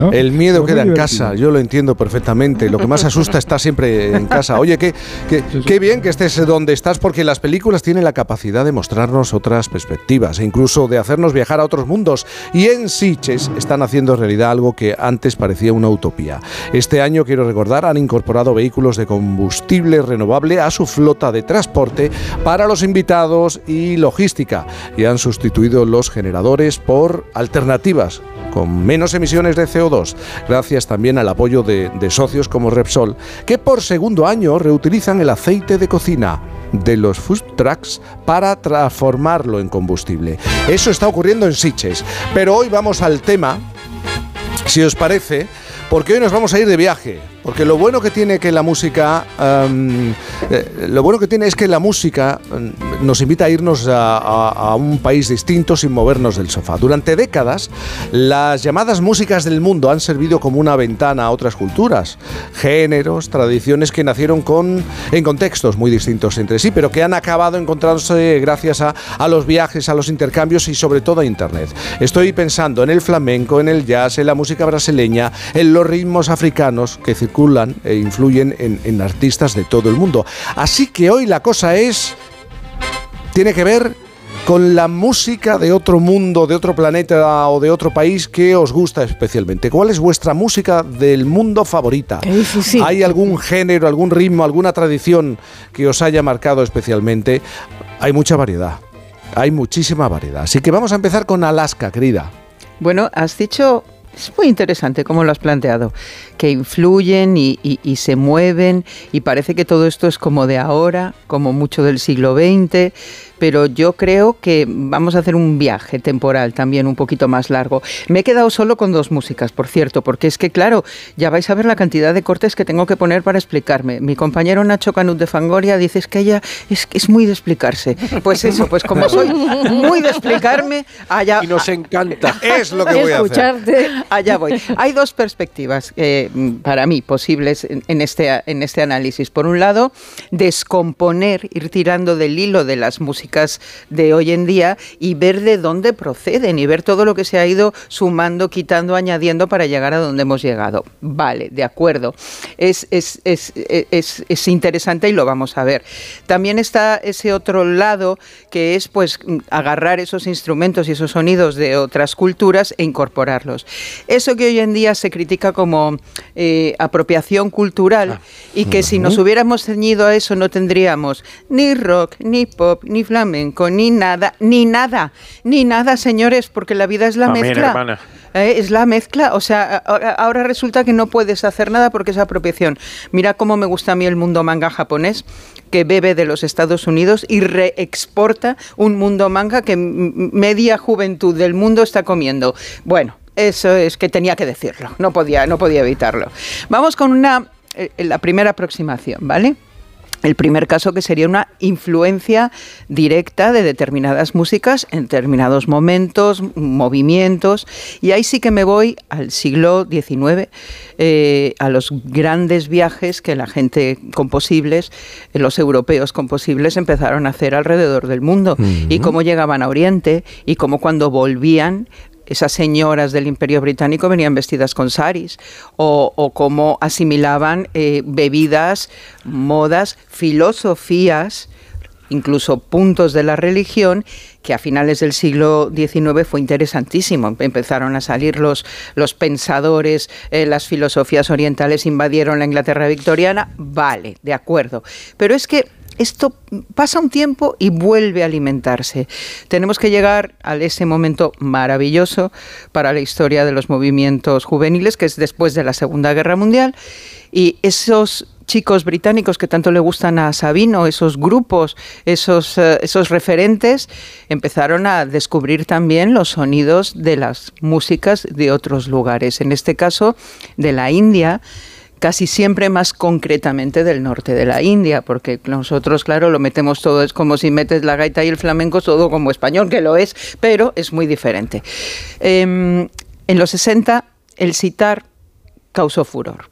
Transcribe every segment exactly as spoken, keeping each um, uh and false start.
¿no? El miedo Muy queda en divertido. casa, yo lo entiendo perfectamente. Lo que más asusta está siempre en casa. Oye, qué, qué, qué bien que estés donde estás, porque las películas tienen la capacidad de mostrarnos otras perspectivas e incluso de hacernos viajar a otros mundos. Y en Sitges están haciendo realidad algo que antes parecía una utopía. Este año, quiero recordar, han incorporado vehículos de combustible renovable a su flota de transporte para los invitados y logística, y han sustituido los generadores por alternativas con menos emisiones de C O dos, gracias también al apoyo de, de socios como Repsol, que por segundo año reutilizan el aceite de cocina de los food trucks para transformarlo en combustible. Eso está ocurriendo en Sitges. Pero hoy vamos al tema, si os parece, porque hoy nos vamos a ir de viaje. Porque lo bueno que tiene que la música, um, eh, lo bueno que tiene es que la música um, nos invita a irnos a, a, a un país distinto sin movernos del sofá. Durante décadas, las llamadas músicas del mundo han servido como una ventana a otras culturas, géneros, tradiciones que nacieron con, en contextos muy distintos entre sí, pero que han acabado encontrándose gracias a, a los viajes, a los intercambios y sobre todo a Internet. Estoy pensando en el flamenco, en el jazz, en la música brasileña, en los ritmos africanos que circulan e influyen en, en artistas de todo el mundo. Así que hoy la cosa es, tiene que ver con la música de otro mundo, de otro planeta o de otro país que os gusta especialmente. ¿Cuál es vuestra música del mundo favorita? Sí, sí. ¿Hay algún género, algún ritmo, alguna tradición que os haya marcado especialmente? Hay mucha variedad, hay muchísima variedad. Así que vamos a empezar con Alaska, querida. Bueno, has dicho... Es muy interesante cómo lo has planteado, que influyen y, y, y se mueven, y parece que todo esto es como de ahora, como mucho del siglo veinte, pero yo creo que vamos a hacer un viaje temporal también un poquito más largo. Me he quedado solo con dos músicas, por cierto, porque es que, claro, ya vais a ver la cantidad de cortes que tengo que poner para explicarme. Mi compañero Nacho Canut de Fangoria dice es que ella es, es muy de explicarse. Pues eso, pues como soy muy de explicarme, allá... Y nos encanta. Es lo que voy a hacer. Escucharte. Allá voy. Hay dos perspectivas eh, para mí posibles en, en, este, en este análisis. Por un lado, descomponer, ir tirando del hilo de las músicas de hoy en día y ver de dónde proceden y ver todo lo que se ha ido sumando, quitando, añadiendo para llegar a donde hemos llegado. Vale, de acuerdo. Es, es, es, es, es interesante y lo vamos a ver. También está ese otro lado que es pues agarrar esos instrumentos y esos sonidos de otras culturas e incorporarlos. Eso que hoy en día se critica como eh, apropiación cultural, ah. y que uh-huh. si nos hubiéramos ceñido a eso no tendríamos ni rock, ni pop, ni flamenco, ni nada, ni nada, ni nada, señores, porque la vida es la Amén, mezcla. Hermana. Eh, es la mezcla, o sea, ahora, ahora resulta que no puedes hacer nada porque es apropiación. Mira cómo me gusta a mí el mundo manga japonés, que bebe de los Estados Unidos y reexporta un mundo manga que m- media juventud del mundo está comiendo. Bueno, eso es que tenía que decirlo, no podía, no podía evitarlo. Vamos con una, eh, la primera aproximación, ¿vale? El primer caso, que sería una influencia directa de determinadas músicas en determinados momentos, movimientos, y ahí sí que me voy al siglo diecinueve, eh, a los grandes viajes que la gente composibles, eh, los europeos composibles empezaron a hacer alrededor del mundo, uh-huh. y cómo llegaban a Oriente, y cómo cuando volvían, esas señoras del Imperio Británico venían vestidas con saris, o, o cómo asimilaban eh, bebidas, modas, filosofías, incluso puntos de la religión, que a finales del siglo diecinueve fue interesantísimo. Empezaron a salir los, los pensadores, eh, las filosofías orientales invadieron la Inglaterra victoriana, vale, de acuerdo. Pero es que esto pasa un tiempo y vuelve a alimentarse. Tenemos que llegar a ese momento maravilloso para la historia de los movimientos juveniles, que es después de la Segunda Guerra Mundial, y esos chicos británicos que tanto le gustan a Sabino, esos grupos, esos, uh, esos referentes, empezaron a descubrir también los sonidos de las músicas de otros lugares, en este caso de la India, casi siempre más concretamente del norte de la India, porque nosotros, claro, lo metemos todo, es como si metes la gaita y el flamenco, todo como español, que lo es, pero es muy diferente. Eh, en los sesenta, el sitar causó furor.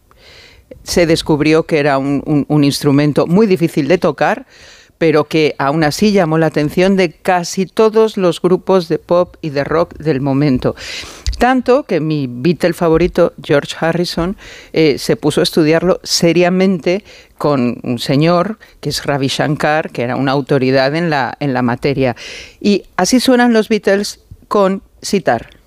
Se descubrió que era un, un, un instrumento muy difícil de tocar, pero que aún así llamó la atención de casi todos los grupos de pop y de rock del momento. Tanto que mi Beatle favorito, George Harrison, eh, se puso a estudiarlo seriamente con un señor que es Ravi Shankar, que era una autoridad en la, en la materia. Y así suenan los Beatles con sitar.